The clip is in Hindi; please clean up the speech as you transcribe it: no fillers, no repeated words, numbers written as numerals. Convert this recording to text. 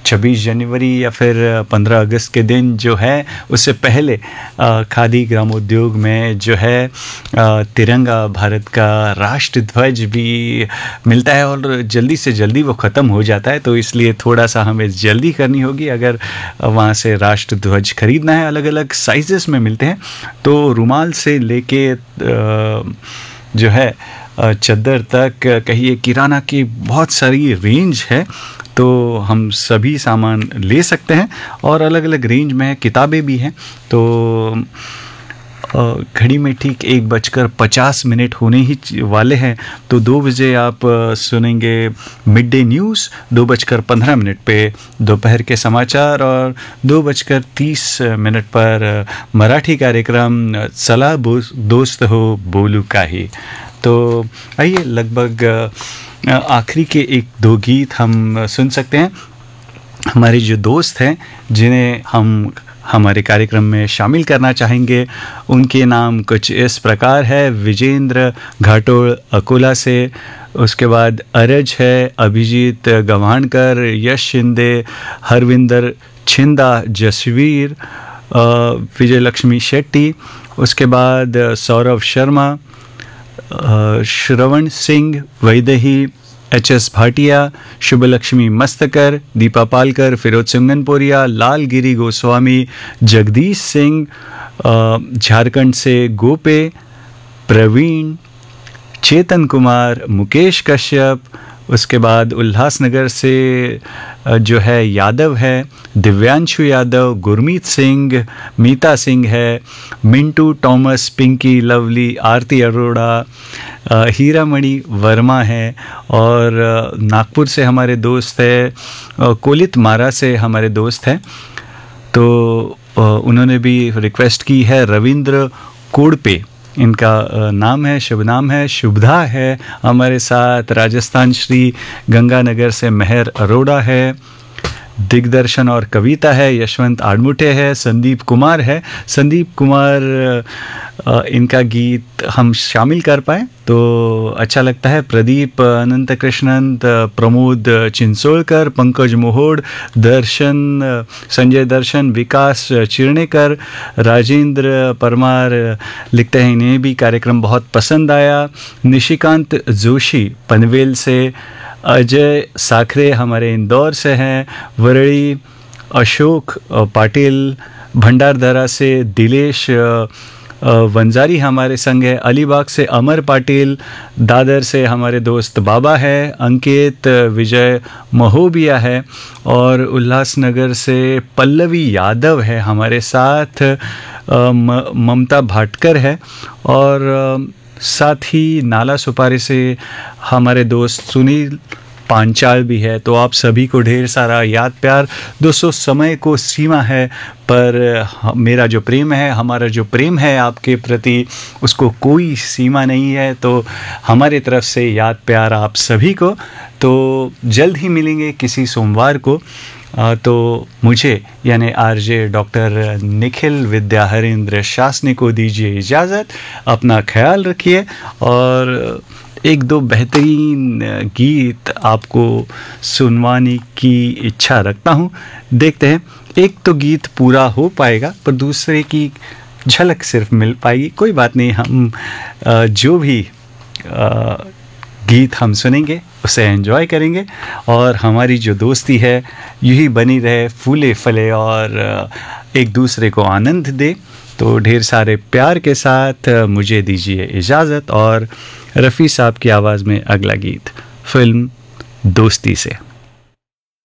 26 जनवरी या फिर 15 अगस्त के दिन जो है उससे पहले खादी ग्रामोद्योग में जो है तिरंगा, भारत का राष्ट्र ध्वज भी मिलता है और जल्दी से जल्दी वो ख़त्म हो जाता है। तो इसलिए थोड़ा सा हमें जल्दी करनी होगी। अगर वहाँ से राष्ट्र ध्वज खरीदना है, अलग अलग साइजेस में मिलते हैं। तो रुमाल से लेके जो है चद्दर तक, कहिए किराना की बहुत सारी रेंज है। तो हम सभी सामान ले सकते हैं और अलग अलग रेंज में किताबें भी हैं। तो घड़ी में ठीक 1:50 होने ही वाले हैं। तो 2 बजे आप सुनेंगे मिड डे न्यूज़, 2:15 पे दोपहर के समाचार और 2:30 पर मराठी कार्यक्रम सलाह दोस्त हो बोलू काही। तो आइए लगभग आखिरी के 1-2 गीत हम सुन सकते हैं। हमारे जो दोस्त हैं जिन्हें हम हमारे कार्यक्रम में शामिल करना चाहेंगे, उनके नाम कुछ इस प्रकार है। विजेंद्र घाटोल अकोला से, उसके बाद अरज है, अभिजीत गवाणकर, यश शिंदे, हरविंदर छिंदा, जसवीर, विजय लक्ष्मी शेट्टी, उसके बाद सौरभ शर्मा, श्रवण सिंह वैदेही, HS भाटिया, शुभलक्ष्मी मस्तकर, दीपा पालकर, फिरोज सिंगनपुरिया, लाल गिरी गोस्वामी, जगदीश सिंह, झारखंड से गोपे, प्रवीण, चेतन कुमार, मुकेश कश्यप, उसके बाद उल्लासनगर से जो है यादव है, दिव्यांशु यादव, गुरमीत सिंह, मीता सिंह है, मिंटू टॉमस, पिंकी लवली, आरती अरोड़ा, हीरामणि वर्मा है और नागपुर से हमारे दोस्त है, कोलित मारा से हमारे दोस्त हैं। तो उन्होंने भी रिक्वेस्ट की है। रविंद्र कोड़पे इनका नाम है, शुभ नाम है। शुभधा है हमारे साथ, राजस्थान श्री गंगानगर से मेहर अरोड़ा है, दिग्दर्शन और कविता है, यशवंत आड़मुठे है, संदीप कुमार है। संदीप कुमार इनका गीत हम शामिल कर पाए तो अच्छा लगता है। प्रदीप अनंत कृष्णन, प्रमोद चिंसोलकर, पंकज मोहोड, दर्शन, संजय दर्शन, विकास चिरनेकर, राजेंद्र परमार लिखते हैं इन्हें भी कार्यक्रम बहुत पसंद आया। निशिकांत जोशी पनवेल से, अजय साखरे हमारे इंदौर से हैं, वरड़ी अशोक पाटिल भंडारदरा से, दिलेश वंजारी हमारे संग है, अलीबाग से अमर पाटिल, दादर से हमारे दोस्त बाबा है, अंकित विजय महोबिया है और उल्लासनगर से पल्लवी यादव है हमारे साथ, ममता भाटकर है और साथ ही नाला सुपारी से हमारे दोस्त सुनील पांचाल भी है। तो आप सभी को ढेर सारा याद प्यार। दोस्तों समय को सीमा है पर मेरा जो प्रेम है, हमारा जो प्रेम है आपके प्रति, उसको कोई सीमा नहीं है। तो हमारे तरफ से याद प्यार आप सभी को। तो जल्द ही मिलेंगे किसी सोमवार को। तो मुझे यानी आरजे डॉक्टर निखिल विद्या हरेंद्र शासनी को दीजिए इजाज़त। अपना ख्याल रखिए और 1-2 बेहतरीन गीत आपको सुनवाने की इच्छा रखता हूँ। देखते हैं, एक तो गीत पूरा हो पाएगा पर दूसरे की झलक सिर्फ मिल पाएगी। कोई बात नहीं, हम जो भी गीत हम सुनेंगे उसे एंजॉय करेंगे और हमारी जो दोस्ती है यही बनी रहे, फूले फले और एक दूसरे को आनंद दे। तो ढेर सारे प्यार के साथ मुझे दीजिए इजाज़त और रफ़ी साहब की आवाज़ में अगला गीत फिल्म दोस्ती से।